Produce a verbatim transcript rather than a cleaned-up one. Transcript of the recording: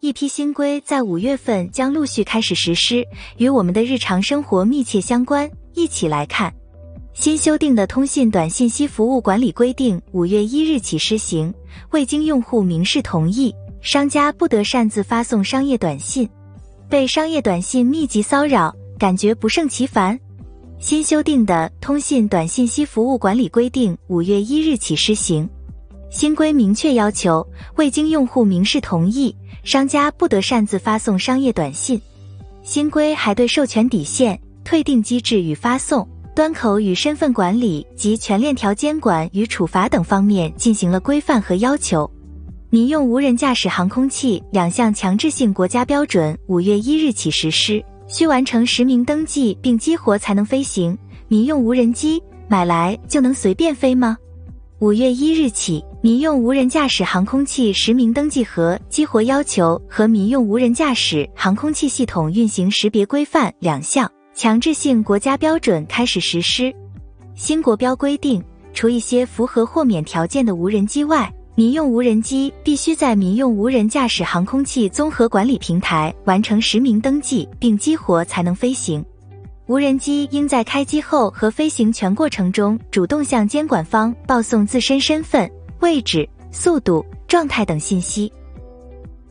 一批新规在五月份将陆续开始实施，与我们的日常生活密切相关。一起来看。新修订的通信短信息服务管理规定五月一日起施行，未经用户明示同意，商家不得擅自发送商业短信。被商业短信密集骚扰，感觉不胜其烦？新修订的通信短信息服务管理规定五月一日起施行。新规明确要求，未经用户明示同意，商家不得擅自发送商业短信。新规还对授权底线、退订机制与发送、端口与身份管理及全链条监管与处罚等方面进行了规范和要求。民用无人驾驶航空器两项强制性国家标准五月一日起实施，需完成实名登记并激活才能飞行。民用无人机买来就能随便飞吗？五月一日起，民用无人驾驶航空器实名登记和激活要求和民用无人驾驶航空器系统运行识别规范两项强制性国家标准开始实施。新国标规定，除一些符合豁免条件的无人机外，民用无人机必须在民用无人驾驶航空器综合管理平台完成实名登记并激活才能飞行。无人机应在开机后和飞行全过程中主动向监管方报送自身身份、位置、速度、状态等信息。